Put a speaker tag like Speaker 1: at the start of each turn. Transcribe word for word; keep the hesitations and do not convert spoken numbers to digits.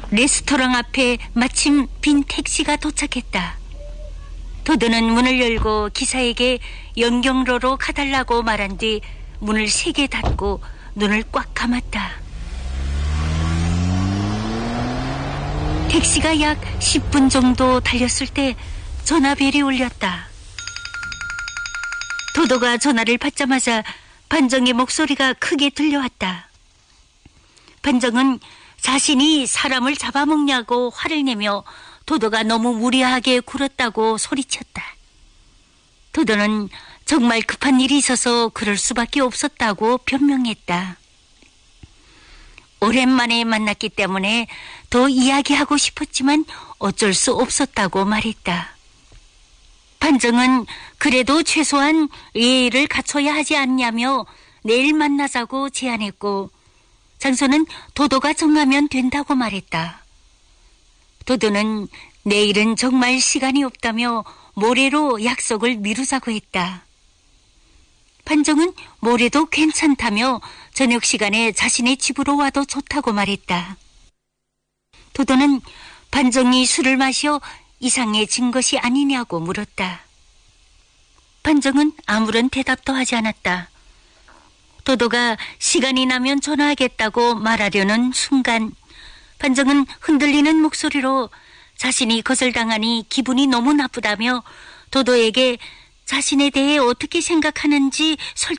Speaker 1: 레스토랑 앞에 마침 빈 택시가 도착했다. 도도는 문을 열고 기사에게 연경로로 가달라고 말한 뒤 문을 세게 닫고 눈을 꽉 감았다. 택시가 약 십 분 정도 달렸을 때 전화벨이 울렸다. 도도가 전화를 받자마자 반정의 목소리가 크게 들려왔다. 반정은 자신이 사람을 잡아먹냐고 화를 내며 도도가 너무 무리하게 굴었다고 소리쳤다. 도도는 정말 급한 일이 있어서 그럴 수밖에 없었다고 변명했다. 오랜만에 만났기 때문에 더 이야기하고 싶었지만 어쩔 수 없었다고 말했다. 반정은 그래도 최소한 예의를 갖춰야 하지 않냐며 내일 만나자고 제안했고 장소는 도도가 정하면 된다고 말했다. 도도는 내일은 정말 시간이 없다며 모레로 약속을 미루자고 했다. 반정은 모레도 괜찮다며 저녁 시간에 자신의 집으로 와도 좋다고 말했다. 도도는 반정이 술을 마셔 이상해진 것이 아니냐고 물었다. 반정은 아무런 대답도 하지 않았다. 도도가 시간이 나면 전화하겠다고 말하려는 순간 반정은 흔들리는 목소리로 자신이 거절당하니 기분이 너무 나쁘다며 도도에게 자신에 대해 어떻게 생각하는지